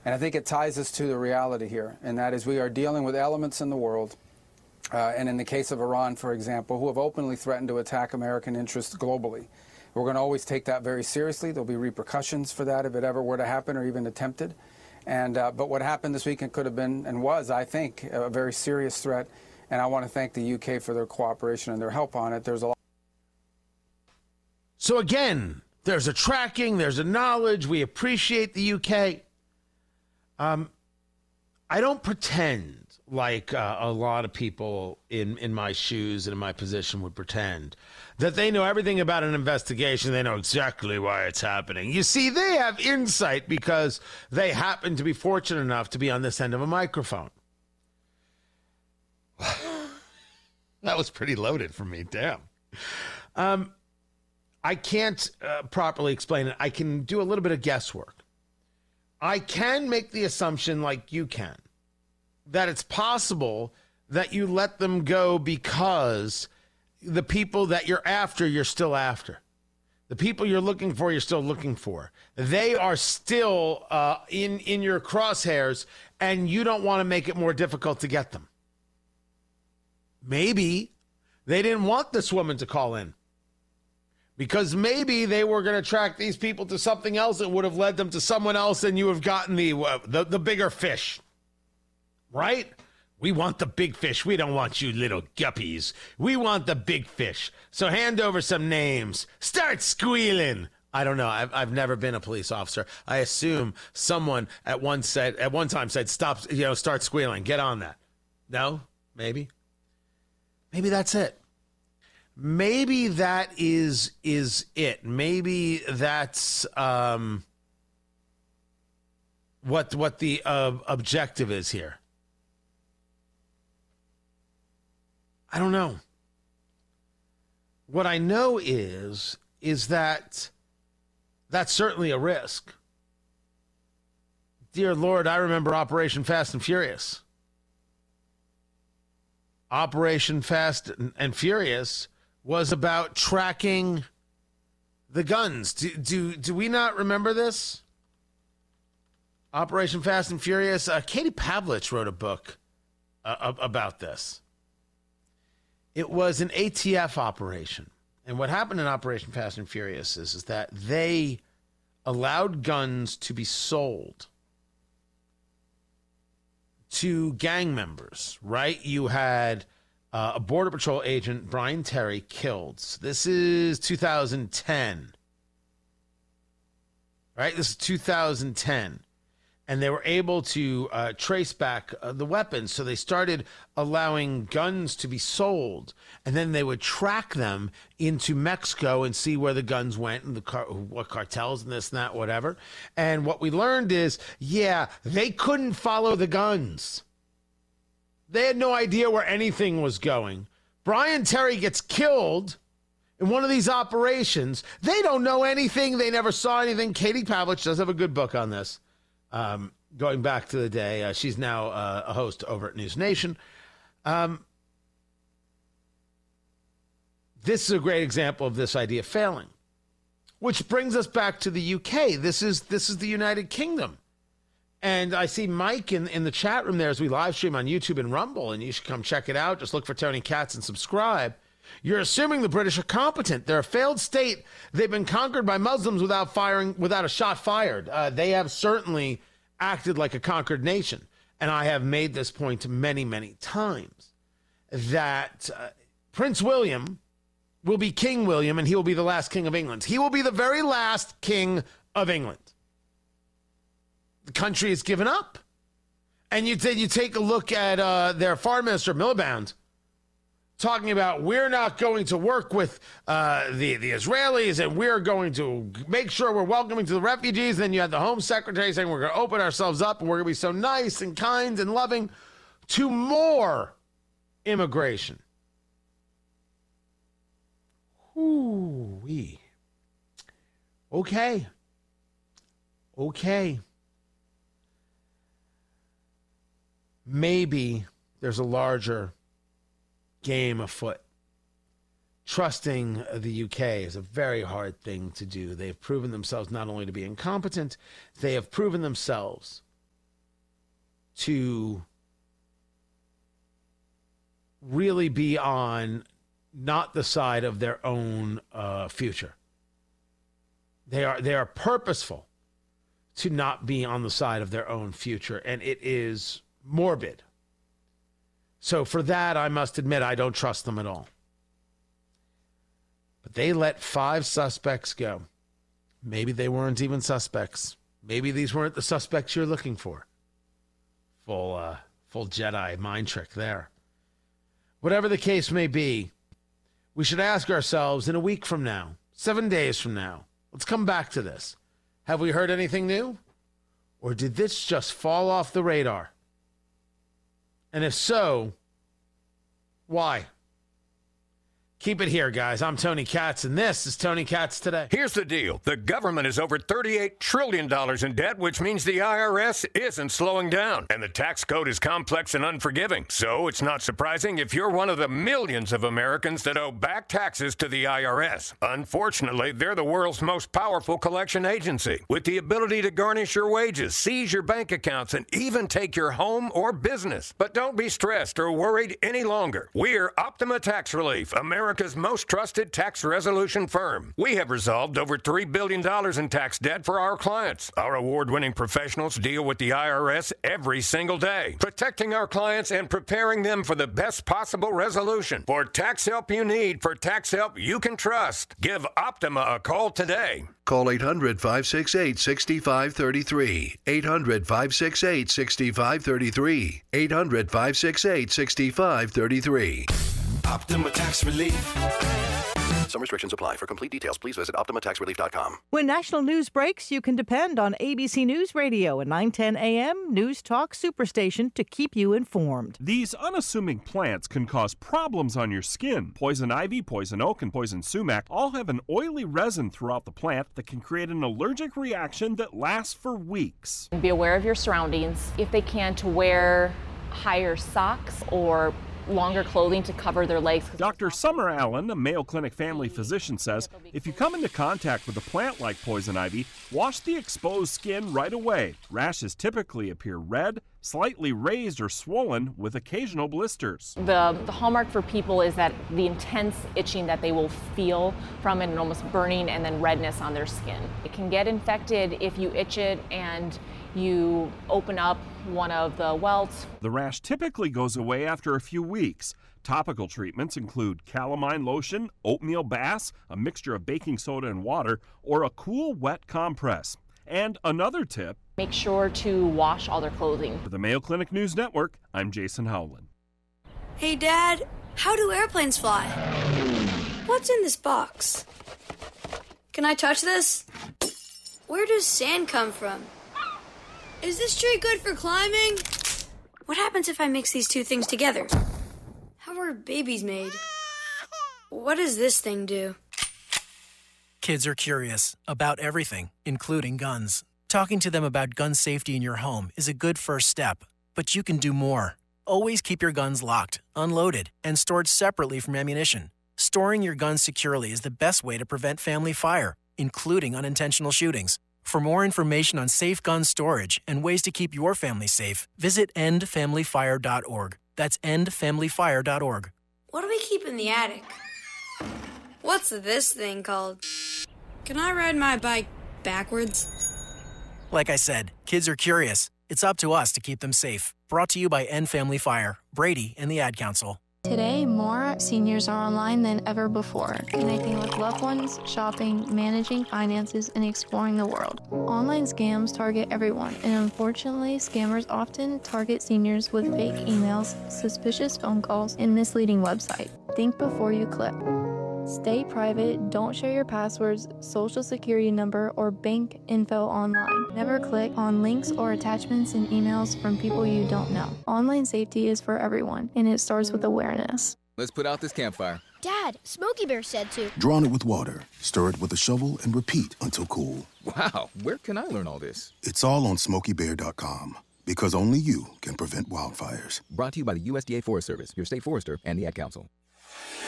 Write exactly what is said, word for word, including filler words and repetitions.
And I think it ties us to the reality here, and that is we are dealing with elements in the world, uh, and in the case of Iran, for example, who have openly threatened to attack American interests globally. We're going to always take that very seriously. There'll be repercussions for that if it ever were to happen or even attempted. And uh, but what happened this weekend could have been and was, I think, a very serious threat. And I want to thank the U K for their cooperation and their help on it. There's a lot. So again, there's a tracking, there's a knowledge. We appreciate the U K. Um, I don't pretend like uh, a lot of people in, in my shoes and in my position would pretend that they know everything about an investigation. They know exactly why it's happening. You see, they have insight because they happen to be fortunate enough to be on this end of a microphone. That was pretty loaded for me. Damn. Um, I can't uh, properly explain it. I can do a little bit of guesswork. I can make the assumption, like you can, that it's possible that you let them go because the people that you're after, you're still after. The people you're looking for, you're still looking for. They are still uh, in, in your crosshairs, and you don't want to make it more difficult to get them. Maybe they didn't want this woman to call in because maybe they were going to track these people to something else that would have led them to someone else, and you have gotten the, uh, the, the bigger fish. Right? We want the big fish. We don't want you little guppies. We want the big fish. So hand over some names. Start squealing. I don't know. I've I've never been a police officer. I assume someone at one said at one time said, "Stop! You know, start squealing. Get on that." No, maybe. Maybe that's it. Maybe that is is it. Maybe that's um, what what the uh, objective is here. I don't know. What I know is, is that that's certainly a risk. Dear Lord, I remember Operation Fast and Furious. Operation Fast and Furious was about tracking the guns. Do, do, do we not remember this? Operation Fast and Furious. Uh, Katie Pavlich wrote a book uh, about this. It was an A T F operation. And what happened in Operation Fast and Furious is, is that they allowed guns to be sold to gang members, right? You had uh, a Border Patrol agent, Brian Terry, killed. This is two thousand ten. Right? This is two thousand ten. And they were able to uh, trace back uh, the weapons. So they started allowing guns to be sold. And then they would track them into Mexico and see where the guns went and the car- what cartels and this and that, whatever. And what we learned is, yeah, they couldn't follow the guns. They had no idea where anything was going. Brian Terry gets killed in one of these operations. They don't know anything. They never saw anything. Katie Pavlich does have a good book on this. Um, going back to the day, uh, she's now uh, a host over at News Nation. Um, this is a great example of this idea failing, which brings us back to the U K. This is this is the United Kingdom. And I see Mike in, in the chat room there as we live stream on YouTube and Rumble, and you should come check it out. Just look for Tony Katz and subscribe. You're assuming the British are competent. They're a failed state. They've been conquered by Muslims without firing, without a shot fired. Uh, they have certainly acted like a conquered nation. And I have made this point many, many times that uh, Prince William will be King William, and he will be the last king of England. He will be the very last king of England. The country has given up. And you, t- you take a look at uh, their foreign minister, Miliband, talking about we're not going to work with uh, the, the Israelis and we're going to make sure we're welcoming to the refugees. Then you had the Home Secretary saying we're going to open ourselves up and we're going to be so nice and kind and loving to more immigration. Ooh-wee. Okay. Okay. Maybe there's a larger game afoot. Trusting the U K is a very hard thing to do. They have proven themselves not only to be incompetent, they have proven themselves to really be on not the side of their own uh, future. They are they are purposeful to not be on the side of their own future, and it is morbid. So for that, I must admit, I don't trust them at all. But they let five suspects go. Maybe they weren't even suspects. Maybe these weren't the suspects you're looking for. Full, uh, full Jedi mind trick there. Whatever the case may be, we should ask ourselves in a week from now, seven days from now, let's come back to this. Have we heard anything new? Or did this just fall off the radar? And if so, why? Keep it here, guys. I'm Tony Katz, and this is Tony Katz Today. Here's the deal. The government is over thirty-eight trillion dollars in debt, which means the I R S isn't slowing down. And the tax code is complex and unforgiving. So it's not surprising if you're one of the millions of Americans that owe back taxes to the I R S. Unfortunately, they're the world's most powerful collection agency, with the ability to garnish your wages, seize your bank accounts, and even take your home or business. But don't be stressed or worried any longer. We're Optima Tax Relief, America's most trusted tax resolution firm. We have resolved over three billion dollars in tax debt for our clients. Our award-winning professionals deal with the I R S every single day, protecting our clients and preparing them for the best possible resolution. For tax help you need, for tax help you can trust, give Optima a call today. Call eight hundred, five six eight, six five three three. eight hundred, five six eight, six five three three. eight hundred, five six eight, six five three three. Optima Tax Relief. Some restrictions apply. For complete details, please visit optima tax relief dot com. When national news breaks, you can depend on A B C News Radio and nine ten A M News Talk Superstation to keep you informed. These unassuming plants can cause problems on your skin. Poison ivy, poison oak, and poison sumac all have an oily resin throughout the plant that can create an allergic reaction that lasts for weeks. Be aware of your surroundings. If they can, to wear higher socks or longer clothing to cover their legs. Doctor Summer Allen, a Mayo Clinic family physician, says if you come into contact with a plant like poison ivy, wash the exposed skin right away. Rashes typically appear red, slightly raised or swollen with occasional blisters. The, the hallmark for people is that the intense itching that they will feel from it and almost burning and then redness on their skin. It can get infected if you itch it and you open up one of the welts. The rash typically goes away after a few weeks. Topical treatments include calamine lotion, oatmeal baths, a mixture of baking soda and water, or a cool, wet compress. And another tip: make sure to wash all their clothing. For the Mayo Clinic News Network, I'm Jason Howland. Hey, Dad, how do airplanes fly? What's in this box? Can I touch this? Where does sand come from? Is this tree good for climbing? What happens if I mix these two things together? How are babies made? What does this thing do? Kids are curious about everything, including guns. Talking to them about gun safety in your home is a good first step, but you can do more. Always keep your guns locked, unloaded, and stored separately from ammunition. Storing your guns securely is the best way to prevent family fire, including unintentional shootings. For more information on safe gun storage and ways to keep your family safe, visit end family fire dot org. That's end family fire dot org. What do we keep in the attic? What's this thing called? Can I ride my bike backwards? Like I said, kids are curious. It's up to us to keep them safe. Brought to you by End Family Fire, Brady, and the Ad Council. Today, more seniors are online than ever before, connecting with loved ones, shopping, managing finances, and exploring the world. Online scams target everyone, and unfortunately, scammers often target seniors with fake emails, suspicious phone calls, and misleading websites. Think before you click. Stay private, don't share your passwords, social security number, or bank info online. Never click on links or attachments in emails from people you don't know. Online safety is for everyone, and it starts with awareness. Let's put out this campfire. Dad, Smokey Bear said to. Drown it with water, stir it with a shovel, and repeat until cool. Wow, where can I learn all this? It's all on smokey bear dot com, because only you can prevent wildfires. Brought to you by the U S D A Forest Service, your state forester, and the Ad Council.